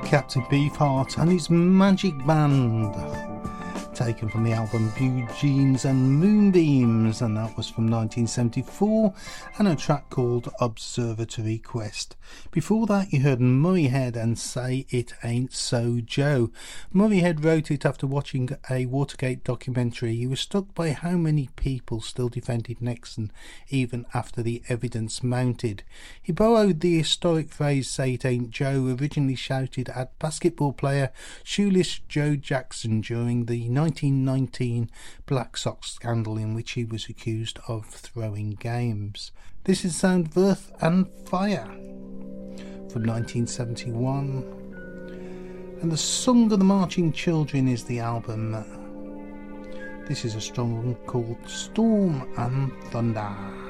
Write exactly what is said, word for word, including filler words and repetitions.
Captain Beefheart and his Magic Band, taken from the album Blue Jeans and Moonbeams, and that was from nineteen seventy-four, and a track called Observatory Quest. Before that you heard Murray Head and Say It Ain't So Joe. Murray Head wrote it after watching a Watergate documentary. He was struck by how many people still defended Nixon even after the evidence mounted. He borrowed the historic phrase Say It Ain't Joe, originally shouted at basketball player Shoeless Joe Jackson during the nineteen nineteen Black Sox scandal in which he was accused of throwing games. This is Sound of Earth and Fire from nineteen seventy-one, and The Song of the Marching Children is the album. This is a strong one called Storm and Thunder.